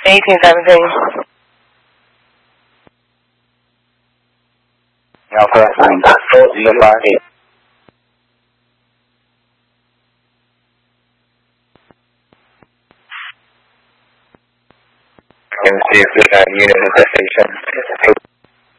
1817. Alpha 948. Can see if we got unit at the station.